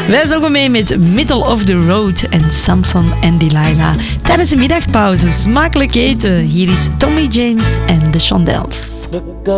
Wij zongen mee met Middle of the Road en Samson en Delilah. Tijdens de middagpauze smakelijk eten. Hier is Tommy James en de Shondells.